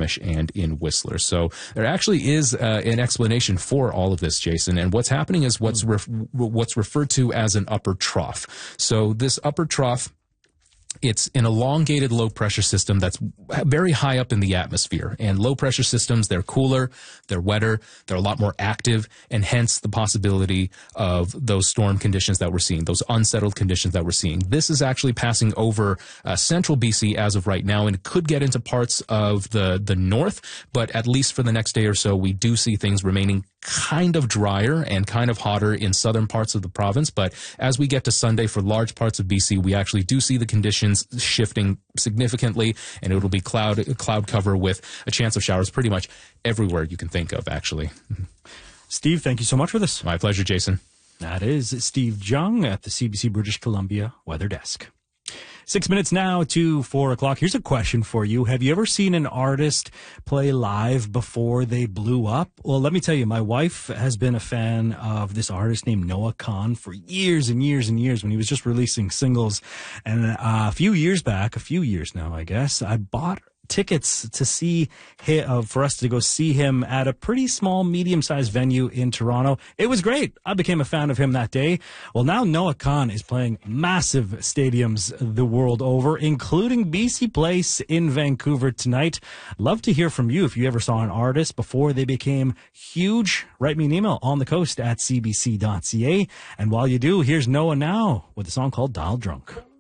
Squamish and in Whistler. So there actually is an explanation for all of this, Jason. And what's happening is what's referred to as an upper trough. So this upper trough, it's an elongated low-pressure system that's very high up in the atmosphere. And low-pressure systems, they're cooler, they're wetter, they're a lot more active, and hence the possibility of those storm conditions that we're seeing, those unsettled conditions that we're seeing. This is actually passing over central BC as of right now, and it could get into parts of the north, but at least for the next day or so, we do see things remaining kind of drier and kind of hotter in southern parts of the province. But as we get to Sunday, for large parts of BC, we actually do see the conditions shifting significantly, and it'll be cloud cover with a chance of showers pretty much everywhere you can think of, actually. Steve, thank you so much for this. My pleasure, Jason. That is Steve Jung at the CBC British Columbia Weather Desk. 6 minutes now to 4 o'clock. Here's a question for you. Have you ever seen an artist play live before they blew up? Well, let me tell you, my wife has been a fan of this artist named Noah Kahan for years and years and years when he was just releasing singles. And a few years now, I guess, I bought tickets to see for us to go see him at a pretty small, medium-sized venue in Toronto. It was great. I became a fan of him that day. Well, now Noah Kahan is playing massive stadiums the world over, including BC Place in Vancouver tonight. Love to hear from you if you ever saw an artist before they became huge. Write me an email on the coast at cbc.ca. And while you do, here's Noah now with a song called Dial Drunk.